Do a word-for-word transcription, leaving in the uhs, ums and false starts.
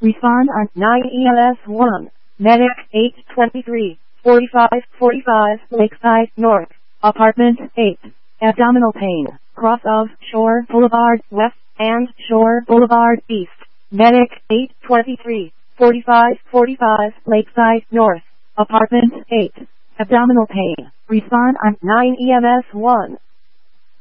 Respond on nine E M S one. Medic eight twenty-three, forty-five forty-five, Lakeside North, Apartment eight. Abdominal pain, cross of Shore Boulevard West and Shore Boulevard East. Medic eight twenty-three, forty-five forty-five, Lakeside North, Apartment eight. Abdominal pain. Respond on nine E M S one.